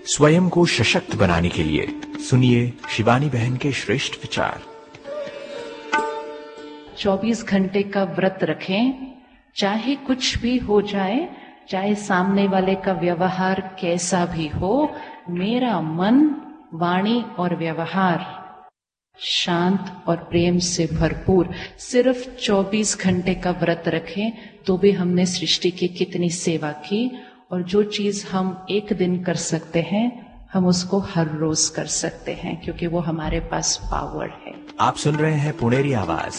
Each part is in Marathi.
स्वयं को सशक्त बनाने के लिए सुनिए शिवानी बहन के श्रेष्ठ विचार। 24 घंटे का व्रत रखें, चाहे कुछ भी हो जाए, चाहे सामने वाले का व्यवहार कैसा भी हो, मेरा मन, वाणी और व्यवहार शांत और प्रेम से भरपूर। सिर्फ 24 घंटे का व्रत रखें तो भी हमने सृष्टि की कितनी सेवा की। और जो चीज हम एक दिन कर सकते हैं, हम उसको हर रोज कर सकते हैं, क्योंकि वो हमारे पास पावर है। आप सुन रहे हैं पुणेरी आवाज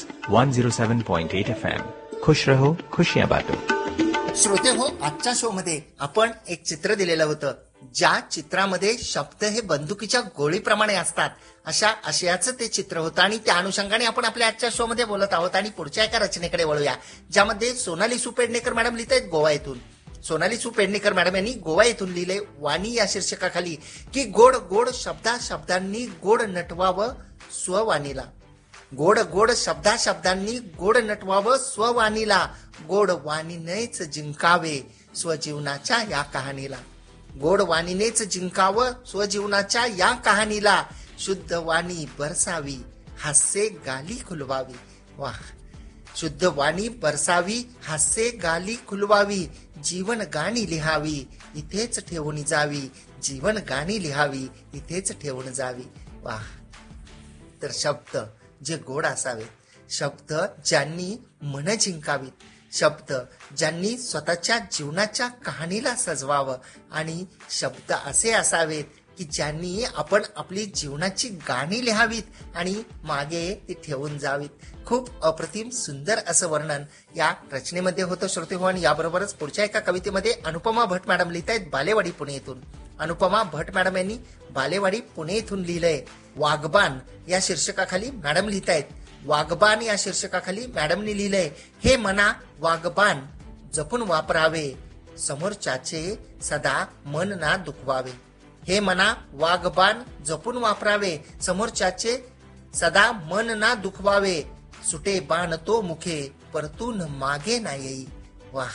107.8 FM। खुश रहो, खुशियां बांटो। श्रोते हो, आजच्या शो मध्ये आपण एक चित्र दिलेलं होतं, ज्या चित्रामध्ये शब्द हे बंदुकीच्या गोळीप्रमाणे असतात, अशा आशयाचं ते चित्र होतं। आणि त्या अनुषंगाने आपण आपल्या आजच्या शो मध्ये बोलत आहोत। आणि पुढच्या एका रचनेकडे वळूया, ज्यामध्ये सोनाली सुपेडणेकर मॅडम लिहित आहेत गोवा येथून। सोनाली सुपेडणेकर मॅडम यांनी गोवा येथून लिहिले वाणी या शीर्षकाखाली की गोड गोड शब्दांनी गोड नटवावं स्ववाणीला। गोड गोड शब्दांनी गोड नटवावं स्ववाणीला, गोड वाणीनेच जिंकावे स्वजीवनाच्या या कहाणीला। गोड वाणीनेच जिंकावं स्वजीवनाच्या या कहाणीला, शुद्ध वाणी बरसावी हास्य गाली खुलवावी। वाह! शुद्ध वाणी बरसावी हास्य गाली खुलवावी, जीवन गाणी लिहावी इथेच ठेवून जावी, जीवन गाणी लिहावी इथेच ठेवून जावी। वाह! तर शब्द जे गोड असावेत, शब्द ज्यांनी मन जिंकावीत, शब्द ज्यांनी स्वतःच्या जीवनाच्या कहाणीला सजवावं, आणि शब्द असे असावेत की ज्यांनी आपण आपली जीवनाची गाणी लिहावीत आणि मागे ती ठेवून जावीत। खूप अप्रतिम सुंदर असं वर्णन या रचनेमध्ये होतं श्रोते हो। आणि याबरोबरच पुढच्या एका कवितेमध्ये अनुपमा भट मॅडम लिहित आहेत बालेवाडी पुणे येथून। अनुपमा भट मॅडम यांनी बालेवाडी पुणे येथून लिहिलंय वाघबान या शीर्षकाखाली। मॅडम लिहित आहेत वाघबान या शीर्षकाखाली मॅडमनी लिहिलंय, हे मना वाघबान जपून वापरावे समोरच्याचे सदा मन ना दुखवावे। हे मना वाघबान जपून वापरावे समोरच्याचे सदा मन ना दुखवावे, सुटे बाण तो मुखे परतून मागे ना येई। वाह!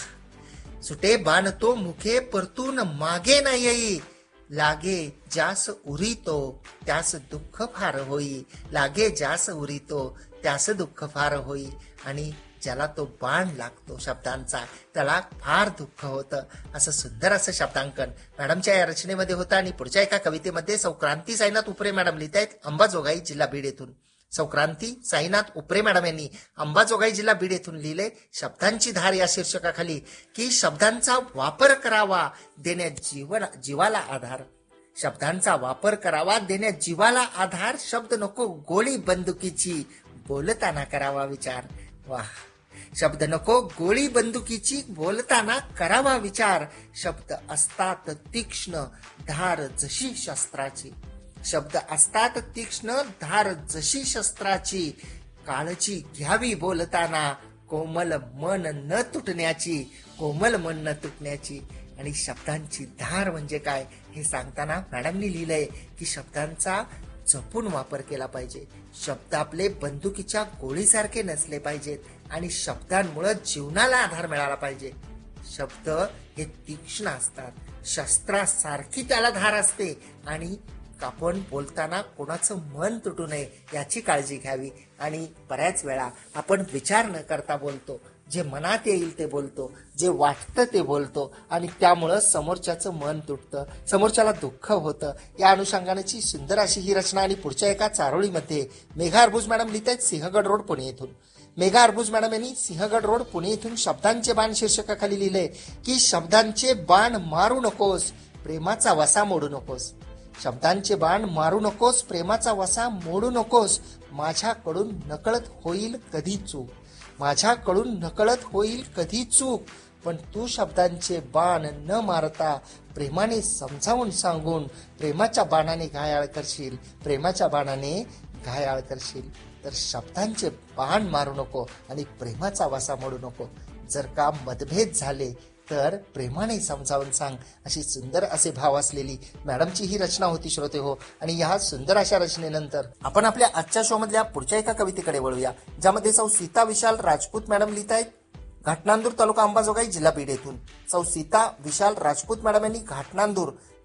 सुटे बाण तो मुखे परतून मागे ना येई, लागे जास उरितो त्यास दुःख फार होई, लागे जास उरितो त्यास दुःख फार होई। आणि ज्याला तो बाण लागतो शब्दांचा, त्याला फार दुःख होतं, असं सुंदर असं शब्दांकन मॅडमच्या या रचनेमध्ये होतं। आणि पुढच्या एका कवितेमध्ये सौक्रांती साईनाथ उपरे मॅडम लिहित आहेत अंबाजोगाई जिल्हा बीड येथून। सौक्रांती साईनाथ उपरे मॅडम यांनी अंबाजोगाई जिल्हा बीड येथून लिहिले शब्दांची धार या शीर्षकाखाली की शब्दांचा वापर करावा देण्यात जीवाला आधार। शब्दांचा वापर करावा देण्यात जीवाला आधार, शब्द नको गोळी बंदुकीची बोलताना करावा विचार। वाह! शब्द नको गोळी बंदुकीची बोलताना करावा विचार, शब्द असतात तीक्ष्ण धार जशी शस्त्राची। शब्द असतात तीक्ष्ण धार जशी शस्त्राची, काळजी घ्यावी बोलताना कोमल मन न तुटण्याची, कोमल मन न तुटण्याची। आणि शब्दांची धार म्हणजे काय हे सांगताना मॅडमनी लिहिलंय की शब्दांचा जपून वापर केला पाहिजे, शब्द आपले बंदुकीच्या गोळीसारखे नसले पाहिजेत, आणि शब्दांमुळे जीवनाला आधार मिळाला पाहिजे। शब्द हे तीक्ष्ण असतात, शस्त्रासारखी त्याला धार असते, आणि आपण बोलताना कोणाचं मन तुटू नये याची काळजी घ्यावी। आणि बऱ्याच वेळा आपण विचार न करता बोलतो, जे मनात येईल ते बोलतो, जे वाटतं ते बोलतो, आणि त्यामुळं समोरच्याचं मन तुटतं, समोरच्याला दुःख होतं। या अनुषंगानेची सुंदर अशी ही रचना। आणि पुढच्या एका चारोळीमध्ये मेघा अर्बुज मॅडम लिहित आहेत सिंहगड रोड पुणे येथून। मेघा अर्बुज मॅडम यांनी सिंहगड रोड पुणे येथून शब्दांचे बाण शीर्षकाखाली लिहिले की शब्दांचे बाण मारू नकोस प्रेमाचा वसा मोडू नकोस। शब्दांचे बाण मारू नकोस प्रेमाचा वसा मोडू नकोस, माझ्याकडून नकळत होईल कधी चूक, माझ्याकडून नकळत होईल कधी चूक, पण तू शब्दांचे बाण न मारता प्रेमाने समजावून सांगून प्रेमाच्या बाणाने घायाळ करशील, प्रेमाच्या बाणाने घायाळ करशील। तर शब्दांचे बाण मारू नको आणि प्रेमाचा वसा मोडू नको। जर का मतभेद झाले तर प्रेमाने समजावून सांग, अशी सुंदर असे भाव असलेली मॅडमची ही रचना होती श्रोते हो। आणि या सुंदर अशा रचनेनंतर आपण आपल्या आजच्या शो मधल्या पुढच्या एका कवितेकडे वळूया, ज्यामध्ये सौ सीता विशाल राजपूत मॅडम लिहित आहेत घाटनांदूर तालुका अंबाजोगाई जिल्हा बीड येथून। सौ सीता विशाल राजपूत मॅडम यांनी घाटनांदूर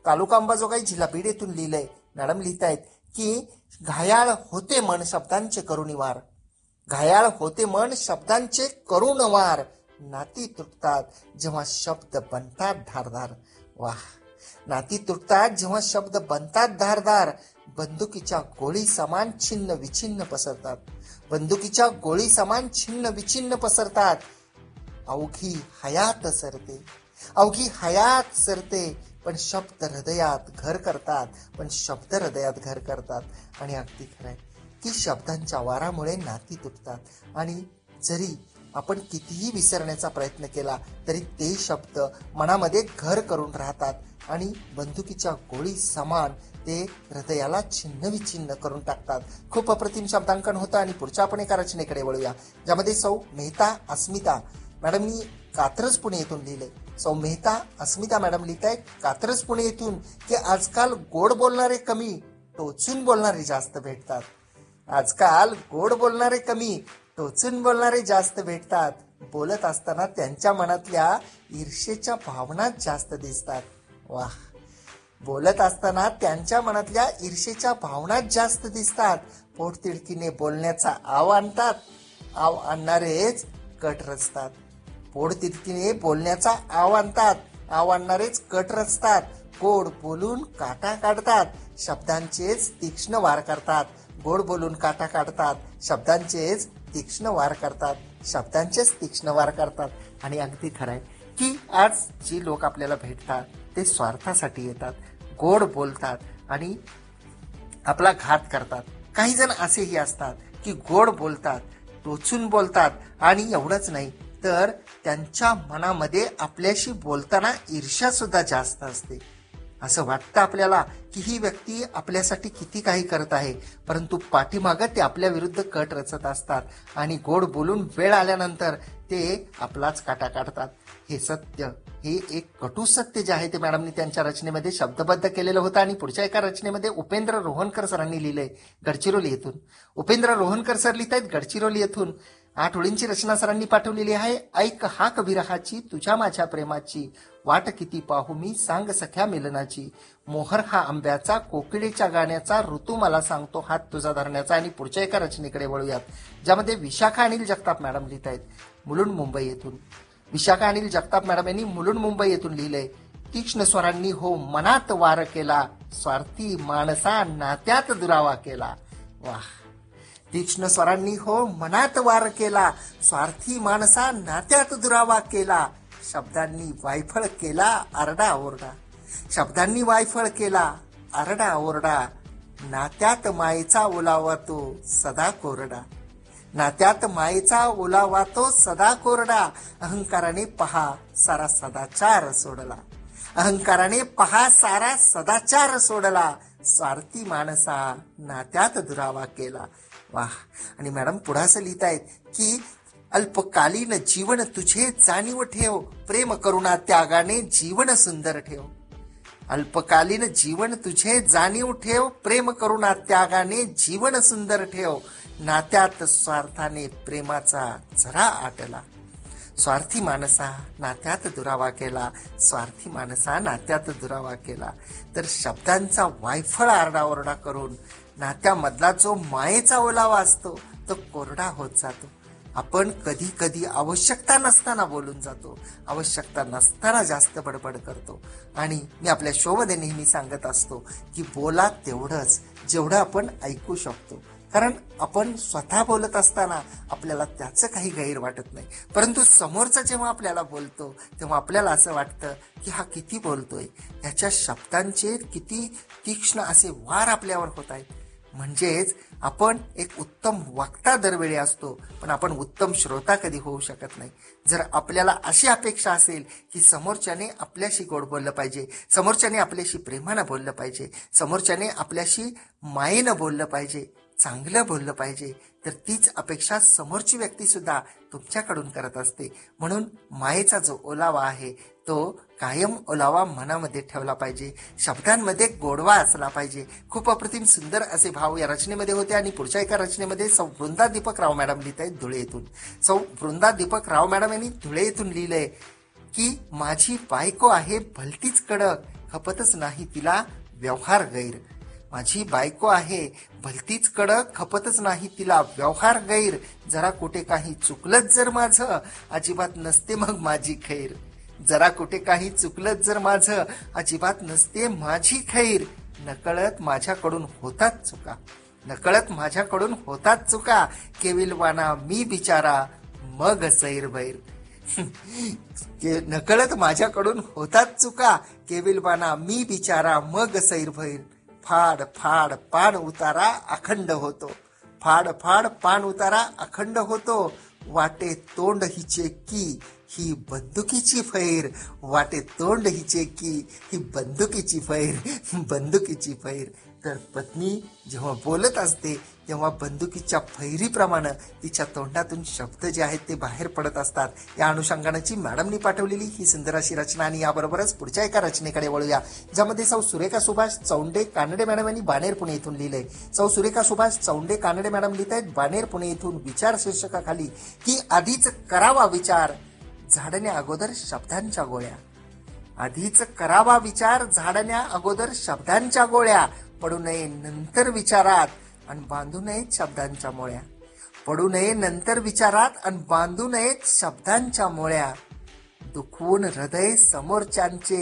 तालुका अंबाजोगाई जिल्हा बीड येथून लिहिलंय. मॅडम लिहितायत की घायाळ होते मन शब्दांचे करुणी वार, घायाळ होते मन शब्दांचे करुण वार, नाती तुटतात जेव्हा शब्द बनतात धारदार. वाह, नाती तुटतात जेव्हा शब्द बनतात धारदार, बंदुकीच्या गोळी समान छिन्न विछिन्न पसरतात, बंदुकीच्या गोळी समान छिन्न विछिन्न पसरतात. अवघी हयात सरते, अवघी हयात सरते, पण शब्द हृदयात घर करतात, पण शब्द हृदयात घर करतात. आणि अगदी खरंय की शब्दांच्या वारामुळे नाती तुटतात आणि जरी आपण कितीही विसरण्याचा प्रयत्न केला तरी ते शब्द मनामध्ये घर करून राहतात आणि बंदुकीच्या गोळी समान ते हृदयाला छिन्न विछिन्न करून टाकतात. खूप अप्रतिम शब्दांकन होतं. आणि पुढच्या आपण एका रचनेकडे वळूया, ज्यामध्ये सौ मेहता अस्मिता मॅडमनी कात्रज पुणे येथून लिहिले. सौ मेहता अस्मिता मॅडम लिहित आहेत कात्रज पुणे येथून की आजकाल गोड बोलणारे कमी, टोचून बोलणारे जास्त भेटतात. आजकाल गोड बोलणारे कमी, टोचून बोलणारे जास्त भेटतात. बोलत असताना त्यांच्या मनातल्या ईर्षेच्या भावना जास्त दिसतात. वाह, बोलत असताना त्यांच्या मनातल्या ईर्षेच्या भावना जास्त दिसतात. पोटतिडकीने बोलण्याचा आव आणतात, आव आणणारेच कट रचतात. पोटतिडकीने बोलण्याचा आव आणतात, आव आणणारेच कट रचतात. गोड बोलून काटा काढतात, शब्दांचेच तीक्ष्ण वार करतात. गोड बोलून काटा काढतात, शब्दांचेच तीक्ष्ण वार करतात, शब्दांचेच तीक्ष्ण वार करतात. आणि अगदी खरंय की आज जी लोक आपल्याला भेटतात ते स्वार्थासाठी येतात, गोड बोलतात आणि आपला घात करतात. काही जण असेही असतात की गोड बोलतात, टोचून बोलतात आणि एवढंच नाही तर त्यांच्या मनामध्ये आपल्याशी बोलताना ईर्ष्या सुद्धा जास्त असते. असं वाटतं आपल्याला की ही व्यक्ती आपल्यासाठी किती काही करत आहे, परंतु पाठीमागं ते आपल्या विरुद्ध कट रचत असतात आणि गोड बोलून वेळ आल्यानंतर ते आपलाच काटा काढतात. हे सत्य, हे एक कटू सत्य जे आहे ते मॅडमनी त्यांच्या रचनेमध्ये शब्दबद्ध केलेलं होतं. आणि पुढच्या एका रचनेमध्ये उपेंद्र रोहनकर सरांनी लिहिलंय गडचिरोली येथून. उपेंद्र रोहनकर सर लिहित आहेत गडचिरोली येथून. 8 ओळींची रचना सरांनी पाठवलेली आहे. ऐक हा कबीरहाची तुझ्या माझ्या प्रेमाची, वाट किती पाहू मी सांग सख्या मिलनाची, मोहर हा आंब्याचा कोकिळेच्या गाण्याचा, ऋतू मला सांगतो हात तुझा धरण्याचा. आणि पुढच्या एका रचनेकडे वळूयात, ज्यामध्ये विशाखा अनिल जगताप मॅडम लिहित आहेत मुलुंड मुंबई येथून. विशाखा अनिल जगताप मॅडम यांनी मुलुंड मुंबई येथून लिहिलंय. तीक्ष्ण स्वरांनी हो मनात वार केला, स्वार्थी माणसा नात्यात दुरावा केला. वाह, तीक्ष्ण स्वरांनी हो मनात वार केला, स्वार्थी माणसा नात्यात दुरावा केला. शब्दांनी वायफळ केला आरडा ओरडा, शब्दांनी वायफळ केला आरडा ओरडा. नात्यात मायेचा ओलावा तो सदा कोरडा, नात्यात मायेचा ओलावा तो सदा कोरडा. अहंकाराने पहा सारा सदाचार सोडला, अहंकाराने पहा सारा सदाचार सोडला. स्वार्थी माणसा नात्यात दुरावा केला. वाह. आणि मॅडम पुढे असं लिहित आहेत की अल्पकालीन जीवन तुझे जाणीव ठेव, प्रेम करुणा त्यागाने जीवन सुंदर ठेव. अल्पकालीन जीवन तुझे जाणीव ठेव, प्रेम करुणा त्यागाने जीवन सुंदर ठेव. नात्यात स्वार्थाने प्रेमाचा झरा आटला, स्वार्थी माणसा नात्यात दुरावा केला, स्वार्थी माणसा नात्यात दुरावा केला. तर शब्दांचा वायफळ आरडाओरडा करून नात्यामधला जो मायेचा ओलावा असतो तो कोरडा होत जातो. आपण कधी कधी आवश्यकता नसताना बोलून जातो, आवश्यकता नसताना जास्त बडबड करतो. आणि मी आपल्या शोमध्ये नेहमी सांगत असतो की बोला तेवढंच जेवढं आपण ऐकू शकतो, कारण आपण स्वतः बोलत असताना आपल्याला त्याचं काही गैर वाटत नाही, परंतु समोरचा जेव्हा आपल्याला बोलतो तेव्हा आपल्याला असं वाटतं की हा किती बोलतोय, ह्याच्या शब्दांचे किती तीक्ष्ण असे वार आपल्यावर होत आहेत. म्हणजेच आपण एक उत्तम वक्ता दरवेळी असतो, पण आपण उत्तम श्रोता कधी होऊ शकत नाही. जर आपल्याला अशी अपेक्षा असेल की समोरच्याने आपल्याशी गोड बोललं पाहिजे, समोरच्याने आपल्याशी प्रेमानं बोललं पाहिजे, समोरच्याने आपल्याशी मायेनं बोललं पाहिजे, चांगलं बोललं पाहिजे, तर तीच अपेक्षा समोरची व्यक्ती सुद्धा तुमच्याकडून करत असते. म्हणून मायेचा जो ओलावा आहे तो कायम ओलावा मनामध्ये ठेवला पाहिजे, शब्दांमध्ये गोडवा असला पाहिजे. खूप अप्रतिम सुंदर असे भाव या रचनेमध्ये होते. आणि पुढच्या एका रचनेमध्ये सौ वृंदा दीपक राव मॅडम लिहित आहेत धुळे येथून. सौ वृंदा दीपक राव मॅडम यांनी धुळे येथून लिहिलंय की माझी बायको आहे भलतीच कडक, खपतच नाही तिला व्यवहार गैर. माझी बायको आहे भलतीच कडक, खपतच नाही तिला व्यवहार गैर. जरा कुठे काही चुकलंच जर माझं, अजिबात नसते मग माझी खैर. जरा कुठे काही चुकलंच जर माझं, अजिबात नसते माझी खैर. नकळत माझ्याकडून होतात चुका, नकळत माझ्याकडून होतात चुका. केविलवाना मी बिचारा मग सैरभैर. नकळत माझ्याकडून होतात चुका, केविलवाना मी बिचारा मग सैरभैर. फाड फाड पान उतारा अखंड होतो, फाड फाड पान उतारा अखंड होतो. वाटे तोंड हिचे की ही बंदुकीची फैर, वाटे तोंड हिचे की ही बंदुकीची फैर, बंदुकीची फैर. तर पत्नी जेव्हा बोलत असते तेव्हा बंदुकीच्या फैरीप्रमाणे तिच्या तोंडातून शब्द जे आहेत ते बाहेर पडत असतात. या अनुषंगानेची मॅडमनी पाठवलेली ही सुंदर अशी रचना. आणि याबरोबरच पुढच्या एका रचनेकडे वळूया, ज्यामध्ये सौ सुरेखा सुभाष चौंडे कानडे मॅडम यांनी बाणेर पुणे येथून लिहिलंय. सौ सुरेखा सुभाष चौंडे कानडे मॅडम लिहित आहेत बाणेर पुणे येथून विचार शीर्षकाखाली की आधीच करावा विचार झाडण्या अगोदर शब्दांच्या गोळ्या. आधीच करावा विचार झाडण्या अगोदर शब्दांच्या गोळ्या. पडू नये नंतर विचारात आणि बांधू नयेत शब्दांच्या मोळ्या. पडू नये नंतर विचारात आणि बांधू नयेत शब्दांच्या मोळ्या. दुखवून हृदय समोरच्यांचे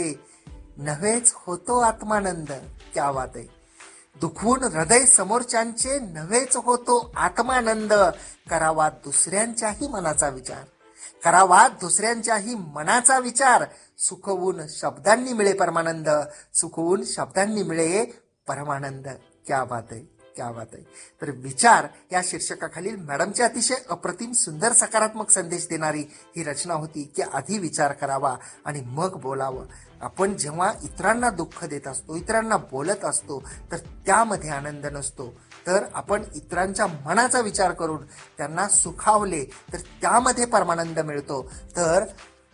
नव्हेच होतो आत्मानंद. क्या बात आहे. दुखवून हृदय समोरच्यांचे नव्हेच होतो आत्मानंद. करावा दुसऱ्यांच्याही मनाचा विचार, करावा दुसऱ्यांच्याही मनाचा विचार. सुखवून शब्दांनी मिळे परमानंद, सुखवून शब्दांनी मिळे परमानंद. क्या बात आहे, क्या बात आहे. तर विचार या शीर्षकाखालील मॅडमचे अतिशय अप्रतिम सुंदर सकारात्मक संदेश देणारी ही रचना होती की आधी विचार करावा आणि मग बोलावं. आपण जेव्हा इतरांना दुःख देत असतो, इतरांना बोलत असतो, तर त्यामध्ये आनंद नसतो. तर आपण इतरांच्या मनाचा विचार करून त्यांना सुखावले तर त्यामध्ये परमानंद मिळतो. तर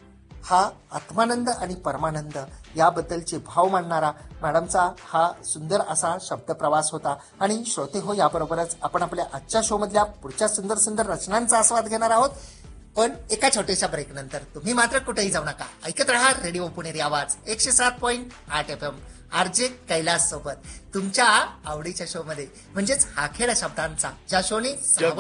हा आत्मानंद आणि परमानंद याबद्दलचे भाव मांडणारा मॅडमचा हा सुंदर असा शब्द प्रवास होता. आणि श्रोते हो, याबरोबरच आपण आपल्या आजच्या शो मधल्या पुढच्या सुंदर सुंदर रचनांचा आस्वाद घेणार आहोत. पण एका छोट्याशा ब्रेक नंतर. तुम्ही मात्र कुठेही जाऊ नका, ऐकत राहा रेडिओ पुणेरी आवाज 107.8 FM आरजे कैलास सोबत तुमच्या आवडीच्या शो मध्ये, म्हणजेच हा खेळ शब्दांचा, ज्या शोने